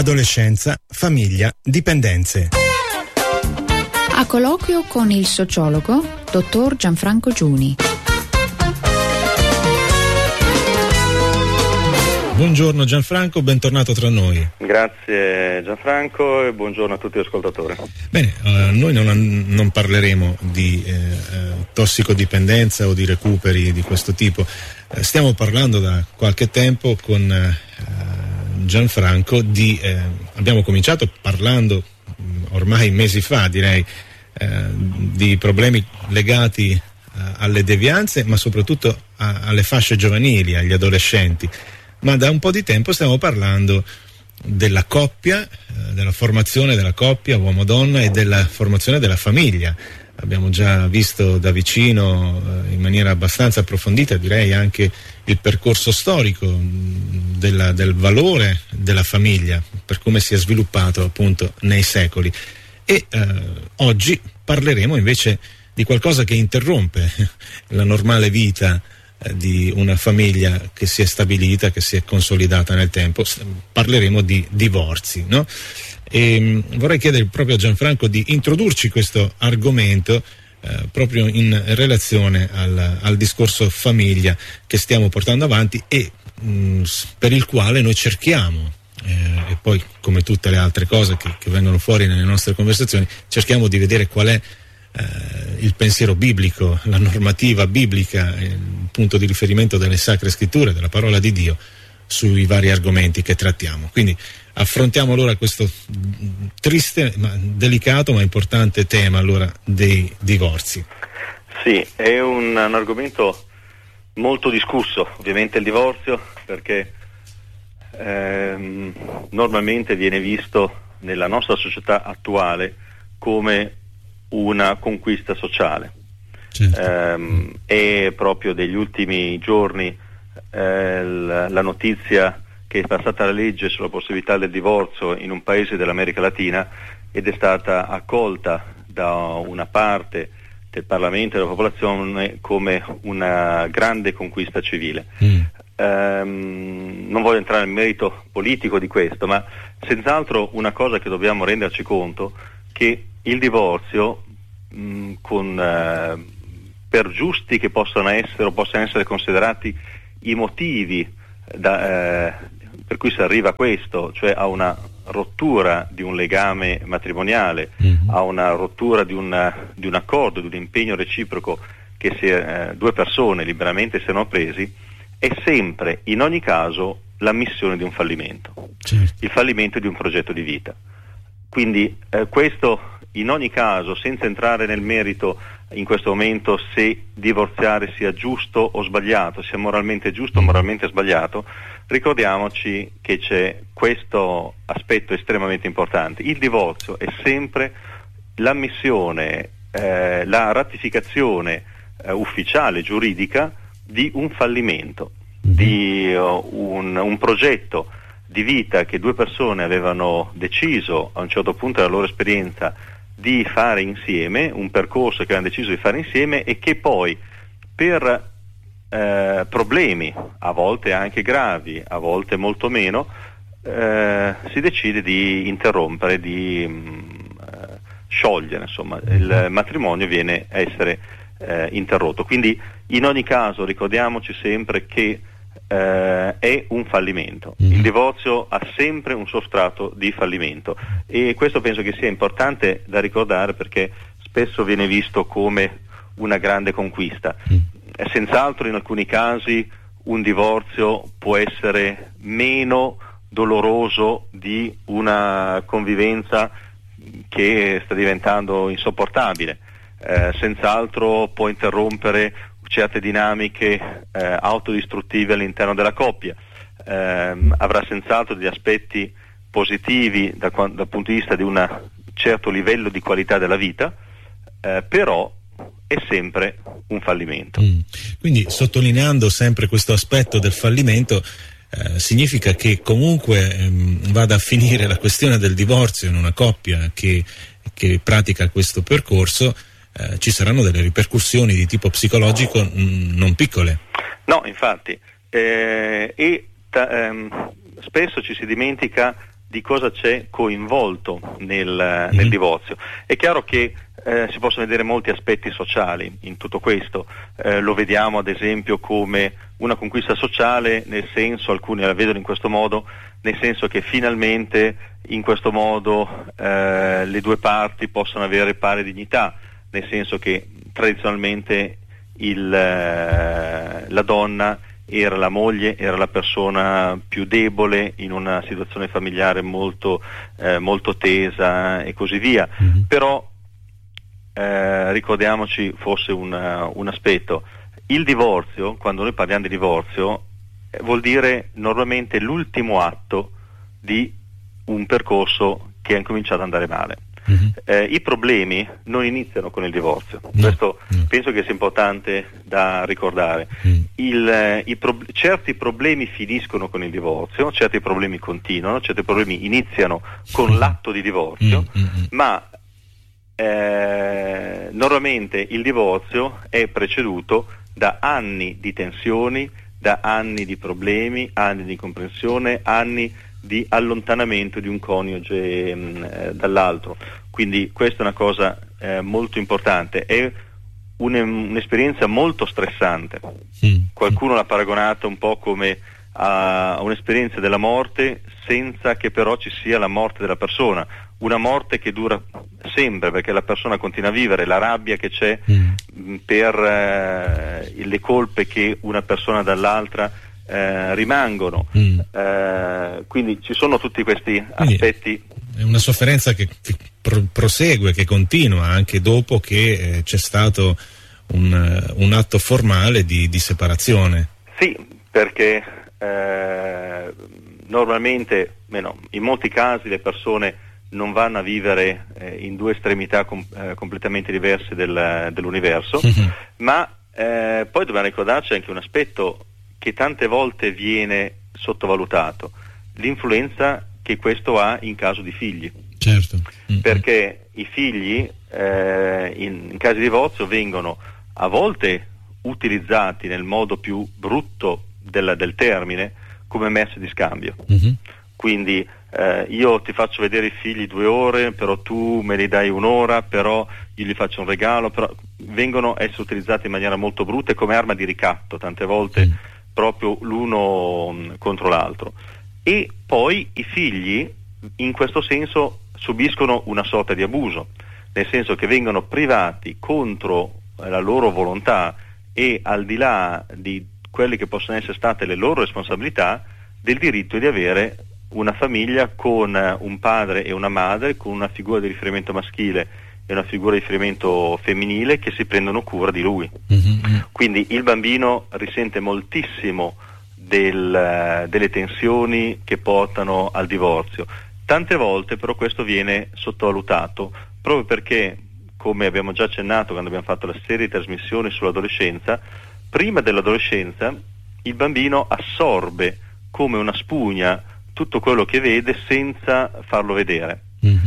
adolescenza, famiglia, dipendenze. A colloquio con il sociologo dottor Gianfranco Giuni. Buongiorno Gianfranco, bentornato tra noi. Grazie Gianfranco e buongiorno a tutti gli ascoltatori. Bene, noi non parleremo di tossicodipendenza o di recuperi di questo tipo. Stiamo parlando da qualche tempo con Gianfranco abbiamo cominciato parlando ormai mesi fa, direi, di problemi legati alle devianze, ma soprattutto alle fasce giovanili, agli adolescenti. Ma da un po' di tempo stiamo parlando della coppia, della formazione della coppia uomo-donna e della formazione della famiglia. Abbiamo già visto da vicino, in maniera abbastanza approfondita, direi anche il percorso storico del valore della famiglia, per come si è sviluppato appunto nei secoli. E oggi parleremo invece di qualcosa che interrompe la normale vita di una famiglia che si è stabilita, che si è consolidata nel tempo. Parleremo di divorzi, no? E vorrei chiedere proprio a Gianfranco di introdurci questo argomento proprio in relazione al discorso famiglia che stiamo portando avanti e per il quale noi cerchiamo, e poi come tutte le altre cose che vengono fuori nelle nostre conversazioni, cerchiamo di vedere qual è il pensiero biblico, la normativa biblica, il punto di riferimento delle sacre scritture, della parola di Dio sui vari argomenti che trattiamo. Quindi affrontiamo allora questo triste, delicato ma importante tema allora dei divorzi. Sì, è un argomento molto discusso, ovviamente il divorzio, perché normalmente viene visto nella nostra società attuale come una conquista sociale. Certo. È proprio degli ultimi giorni la notizia che è passata la legge sulla possibilità del divorzio in un paese dell'America Latina ed è stata accolta da una parte del Parlamento e della popolazione come una grande conquista civile. Non voglio entrare nel merito politico di questo, ma senz'altro una cosa che dobbiamo renderci conto che il divorzio per giusti che possano essere considerati i motivi per cui si arriva a questo, cioè a una rottura di un legame matrimoniale, a una rottura di un accordo, di un impegno reciproco che due persone liberamente siano presi, è sempre, in ogni caso, l'ammissione di un fallimento, il fallimento di un progetto di vita. Quindi questo in ogni caso, senza entrare nel merito in questo momento se divorziare sia giusto o sbagliato, sia moralmente giusto o moralmente sbagliato, ricordiamoci che c'è questo aspetto estremamente importante. Il divorzio è sempre l'ammissione, la ratificazione ufficiale, giuridica, di un fallimento, di un progetto di vita che due persone avevano deciso a un certo punto della loro esperienza di fare insieme, un percorso che avevano deciso di fare insieme e che poi per problemi, a volte anche gravi, a volte molto meno, si decide di interrompere, di sciogliere, insomma, il matrimonio viene a essere interrotto. Quindi in ogni caso ricordiamoci sempre che è un fallimento. Il divorzio ha sempre un sostrato di fallimento e questo penso che sia importante da ricordare perché spesso viene visto come una grande conquista. Senz'altro in alcuni casi un divorzio può essere meno doloroso di una convivenza che sta diventando insopportabile, senz'altro può interrompere certe dinamiche autodistruttive all'interno della coppia, avrà senz'altro degli aspetti positivi dal punto di vista di un certo livello di qualità della vita, però è sempre un fallimento. Quindi sottolineando sempre questo aspetto del fallimento, significa che comunque vada a finire la questione del divorzio in una coppia che pratica questo percorso, ci saranno delle ripercussioni di tipo psicologico non piccole. No, infatti, spesso ci si dimentica di cosa c'è coinvolto nel divorzio. È chiaro che si possono vedere molti aspetti sociali in tutto questo, lo vediamo ad esempio come una conquista sociale, nel senso, alcuni la vedono in questo modo, nel senso che finalmente in questo modo le due parti possono avere pari dignità, nel senso che tradizionalmente la donna era la moglie, era la persona più debole in una situazione familiare molto tesa e così via. Però ricordiamoci forse un aspetto: il divorzio, quando noi parliamo di divorzio, vuol dire normalmente l'ultimo atto di un percorso che ha incominciato ad andare male. I problemi non iniziano con il divorzio, questo penso che sia importante da ricordare. Certi problemi finiscono con il divorzio, certi problemi continuano, certi problemi iniziano con l'atto di divorzio, ma normalmente il divorzio è preceduto da anni di tensioni, da anni di problemi, anni di comprensione, anni di allontanamento di un coniuge dall'altro. Quindi questa è una cosa molto importante, è un'esperienza molto stressante. Qualcuno l'ha paragonata un po' come a un'esperienza della morte, senza che però ci sia la morte della persona, una morte che dura sempre perché la persona continua a vivere, la rabbia che c'è per le colpe che una persona dall'altra rimangono, quindi ci sono tutti questi aspetti. È una sofferenza che prosegue, che continua anche dopo che c'è stato un atto formale di separazione. Sì, perché normalmente, in molti casi le persone non vanno a vivere in due estremità completamente diverse dell'universo, ma poi dobbiamo ricordarci anche un aspetto che tante volte viene sottovalutato: l'influenza che questo ha in caso di figli. Certo. Perché i figli in caso di divorzio vengono a volte utilizzati nel modo più brutto del termine come merce di scambio. Quindi io ti faccio vedere i figli 2 ore, però tu me li dai 1 ora, però io gli faccio un regalo, però vengono a essere utilizzati in maniera molto brutta e come arma di ricatto tante volte, proprio l'uno contro l'altro. E poi i figli in questo senso subiscono una sorta di abuso, nel senso che vengono privati contro la loro volontà e al di là di quelle che possono essere state le loro responsabilità, del diritto di avere una famiglia con un padre e una madre, con una figura di riferimento maschile e una figura di riferimento femminile che si prendono cura di lui. Quindi il bambino risente moltissimo delle tensioni che portano al divorzio. Tante volte però questo viene sottovalutato, proprio perché, come abbiamo già accennato quando abbiamo fatto la serie di trasmissioni sull'adolescenza, prima dell'adolescenza il bambino assorbe come una spugna tutto quello che vede senza farlo vedere.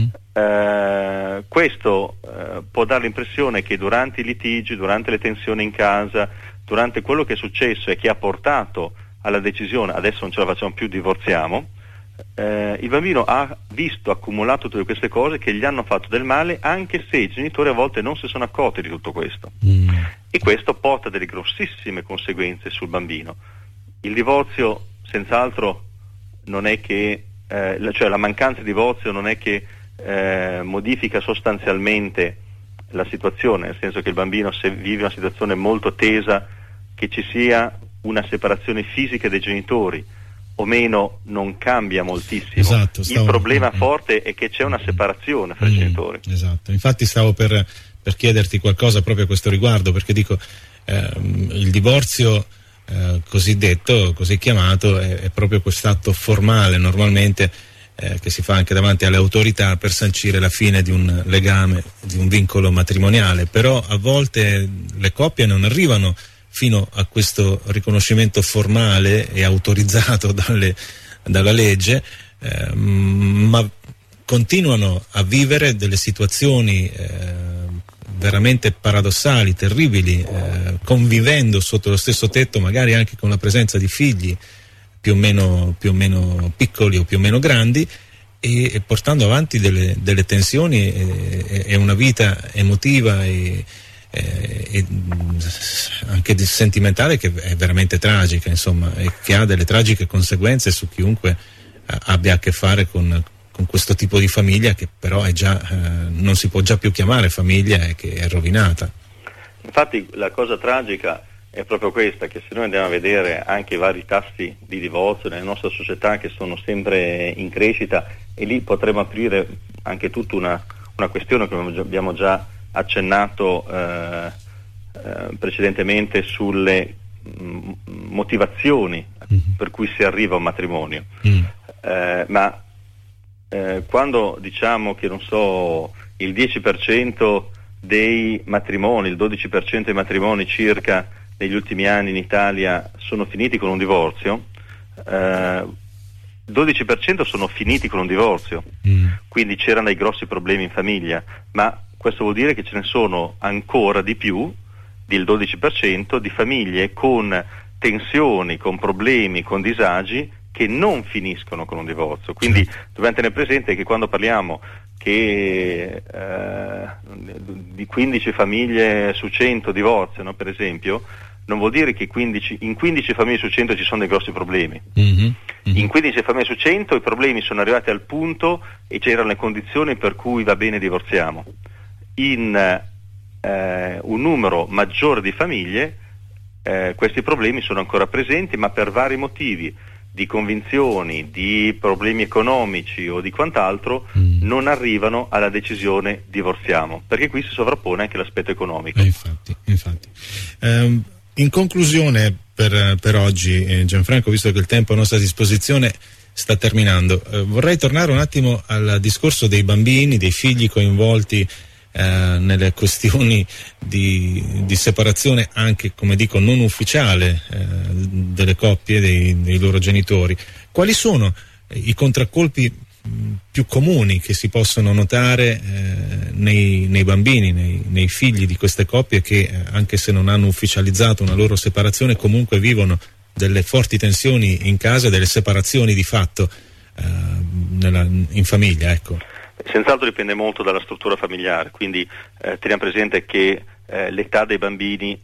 Questo può dare l'impressione che durante i litigi, durante le tensioni in casa, durante quello che è successo e che ha portato alla decisione adesso non ce la facciamo più, divorziamo, il bambino ha visto accumulato tutte queste cose che gli hanno fatto del male, anche se i genitori a volte non si sono accorti di tutto questo. E questo porta delle grossissime conseguenze sul bambino. Il divorzio senz'altro non è che cioè la mancanza di divorzio non è che modifica sostanzialmente la situazione, nel senso che il bambino, se vive una situazione molto tesa, che ci sia una separazione fisica dei genitori o meno non cambia moltissimo. Esatto, il problema forte è che c'è una separazione fra i genitori. Esatto, infatti stavo per chiederti qualcosa proprio a questo riguardo, perché dico il divorzio cosiddetto, così chiamato, è proprio quest'atto formale normalmente che si fa anche davanti alle autorità per sancire la fine di un legame, di un vincolo matrimoniale, però a volte le coppie non arrivano fino a questo riconoscimento formale e autorizzato dalla legge, ma continuano a vivere delle situazioni veramente paradossali, terribili, convivendo sotto lo stesso tetto, magari anche con la presenza di figli più o meno piccoli o più o meno grandi, e portando avanti delle tensioni e una vita emotiva e anche sentimentale che è veramente tragica, insomma, e che ha delle tragiche conseguenze su chiunque abbia a che fare con questo tipo di famiglia, che però è già non si può già più chiamare famiglia e che è rovinata. Infatti la cosa tragica è proprio questa, che se noi andiamo a vedere anche i vari tassi di divorzio nella nostra società, che sono sempre in crescita, e lì potremo aprire anche tutta una questione che abbiamo già accennato precedentemente sulle motivazioni per cui si arriva a un matrimonio. Ma quando diciamo che, non so, il 10% dei matrimoni, il 12% dei matrimoni circa negli ultimi anni in Italia sono finiti con un divorzio, 12% sono finiti con un divorzio, quindi c'erano dei grossi problemi in famiglia, ma questo vuol dire che ce ne sono ancora di più del 12% di famiglie con tensioni, con problemi, con disagi che non finiscono con un divorzio. Quindi dobbiamo tenere presente che quando parliamo che di 15 famiglie su 100 divorziano, per esempio, non vuol dire che in 15 famiglie su 100 ci sono dei grossi problemi. In 15 famiglie su 100 i problemi sono arrivati al punto e c'erano le condizioni per cui va bene, divorziamo. In un numero maggiore di famiglie questi problemi sono ancora presenti, ma per vari motivi di convinzioni, di problemi economici o di quant'altro non arrivano alla decisione divorziamo, perché qui si sovrappone anche l'aspetto economico. Infatti. In conclusione per oggi, Gianfranco, visto che il tempo a nostra disposizione sta terminando, vorrei tornare un attimo al discorso dei bambini, dei figli coinvolti nelle questioni di separazione anche, come dico, non ufficiale delle coppie, dei loro genitori. Quali sono i contraccolpi più comuni che si possono notare nei bambini, nei figli di queste coppie che, anche se non hanno ufficializzato una loro separazione, comunque vivono delle forti tensioni in casa, delle separazioni di fatto in famiglia, ecco? Senz'altro dipende molto dalla struttura familiare, quindi teniamo presente che l'età dei bambini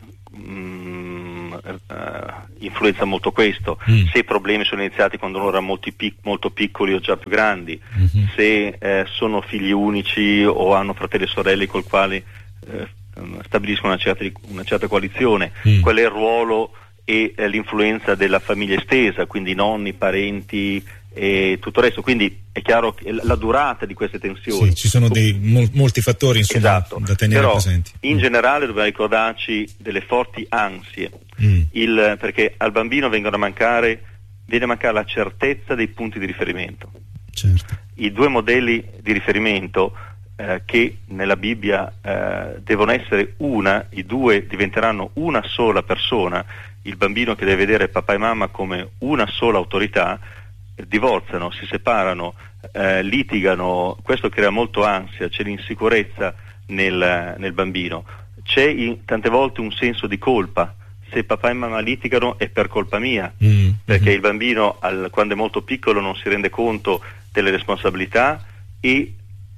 influenza molto questo. Se i problemi sono iniziati quando loro erano molto piccoli o già più grandi, se sono figli unici o hanno fratelli e sorelle col quali stabiliscono una certa coalizione, qual è il ruolo e l'influenza della famiglia estesa, quindi nonni, parenti e tutto il resto. Quindi è chiaro che la durata di queste tensioni, sì, ci sono molti fattori, insomma, esatto, da tenere però, presenti. In generale dobbiamo ricordarci delle forti ansie, perché al bambino viene a mancare la certezza dei punti di riferimento. Certo. I due modelli di riferimento che nella Bibbia devono essere i due diventeranno una sola persona. Il bambino che deve vedere papà e mamma come una sola autorità, divorziano, si separano, litigano. Questo crea molto ansia, c'è l'insicurezza nel bambino, c'è tante volte un senso di colpa. Se papà e mamma litigano è per colpa mia, perché il bambino quando è molto piccolo non si rende conto delle responsabilità e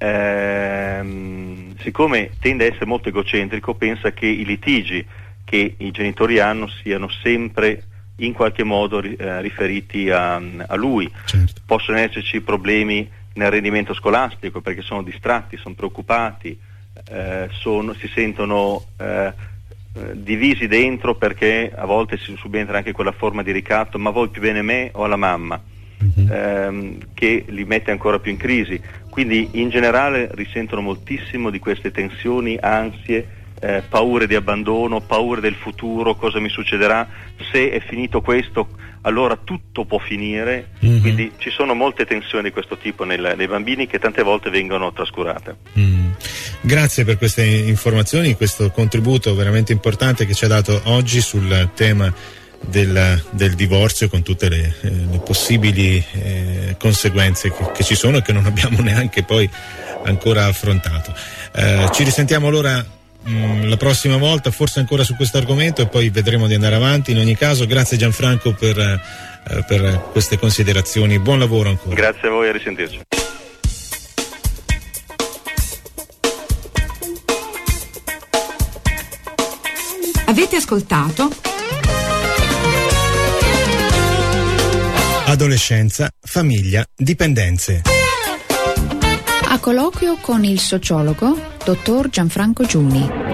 siccome tende a essere molto egocentrico, pensa che i litigi che i genitori hanno siano sempre in qualche modo riferiti a lui. Certo. Possono esserci problemi nel rendimento scolastico perché sono distratti, sono preoccupati, si sentono divisi dentro perché a volte si subentra anche quella forma di ricatto: ma vuoi più bene me o la mamma? Che li mette ancora più in crisi. Quindi in generale risentono moltissimo di queste tensioni, ansie, paure di abbandono, paure del futuro, cosa mi succederà se è finito questo, allora tutto può finire. Quindi ci sono molte tensioni di questo tipo nei bambini che tante volte vengono trascurate. Grazie per queste informazioni, questo contributo veramente importante che ci ha dato oggi sul tema del divorzio, con tutte le possibili conseguenze che ci sono e che non abbiamo neanche poi ancora affrontato. Ci risentiamo allora la prossima volta, forse ancora su questo argomento, e poi vedremo di andare avanti. In ogni caso, grazie Gianfranco per queste considerazioni, buon lavoro ancora. Grazie a voi, a risentirci. Avete ascoltato Adolescenza, famiglia, dipendenze. A colloquio con il sociologo, dottor Gianfranco Giuni.